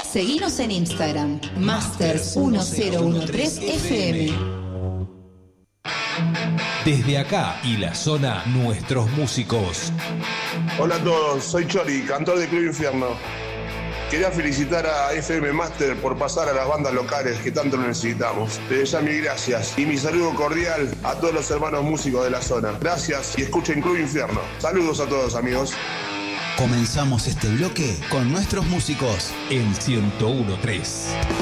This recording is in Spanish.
Seguinos en Instagram, Masters1013FM. Desde acá y la zona, nuestros músicos. Hola a todos, soy Chori, cantor de Club Infierno. Quería felicitar a FM Master por pasar a las bandas locales que tanto necesitamos. Desde ya mil gracias y mi saludo cordial a todos los hermanos músicos de la zona. Gracias y escuchen Club Infierno. Saludos a todos, amigos. Comenzamos este bloque con nuestros músicos en 101.3.